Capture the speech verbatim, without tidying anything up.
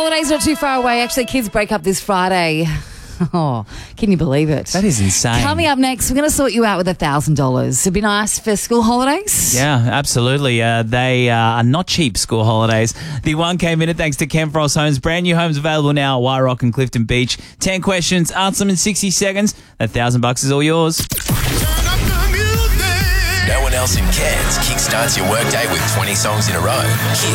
holidays not too far away. Actually, kids break up this Friday. Oh, can you believe it? That is insane. Coming up next, we're going to sort you out with one thousand dollars. It'd be nice for school holidays. Yeah, absolutely. Uh, they uh, are not cheap, school holidays. The one K Minute, thanks to Ken Frost Homes. Brand new homes available now at Wyrock and Clifton Beach. ten questions, answer them in sixty seconds. That thousand bucks is all yours. No one else in Cairns kickstarts your workday with twenty songs in a row. Hit